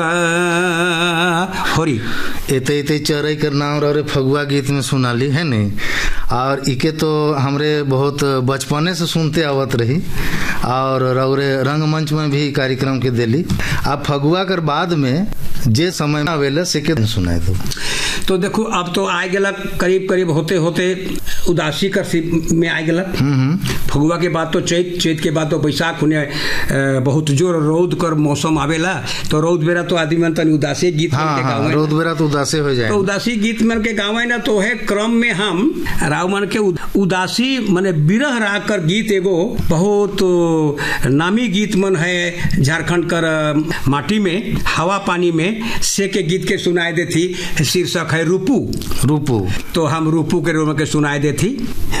होरी एते एते चरई कर नाम रे फगुआ गीत में सुनाली है नहीं। और इके तो हमरे बहुत बचपने से सुनते आवत रही और रौरे रंगमंच में भी कार्यक्रम के दिली। अब फगुआ कर बाद में जे समय आवेला से के सुनाए तो देखो अब तो आ गया करीब करीब होते होते उदासी कर में आ गया। फगुआ के बाद तो चैत के बाद तो बैसाख होने बहुत जोर रौद कर मौसम आवेला तो रौद बेरा तो आदमी मन तनी उदासी गीत रौद बेरा तो उदासी हो जाए तो उदासी गीत मन के गावे ना तो है क्रम में हम राव मन के उदासी माने बिरह राग कर गीत एगो बहुत नामी गीत मन है झारखंड कर माटी में हवा पानी में से के गीत के सुनाए देती शीर्षक है रूपू। रूपू तो हम रूपू के रोम के सुनाए देती।